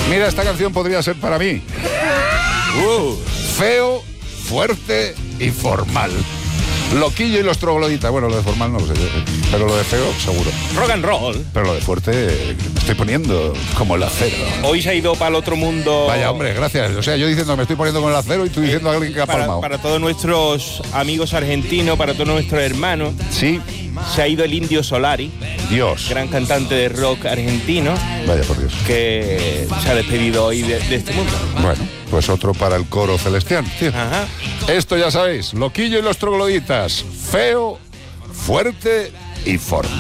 Mira, esta canción podría ser para mí. Feo, fuerte y formal. Loquillo y los trogloditas. Bueno, lo de formal no lo sé, pero lo de feo seguro. Rock and roll. Pero lo de fuerte me estoy poniendo como el acero. Hoy se ha ido para el otro mundo. Vaya, hombre, gracias. O sea, yo diciendo me estoy poniendo con el acero y tú diciendo a alguien que ha palmado. Para todos nuestros amigos argentinos, para todos nuestros hermanos. Sí. Se ha ido el Indio Solari. Dios. Gran cantante de rock argentino. Vaya por Dios. Que se ha despedido hoy de este mundo. Bueno, pues otro para el coro celestial, tío. Ajá. Esto ya sabéis, Loquillo y los trogloditas. Feo, fuerte y formal.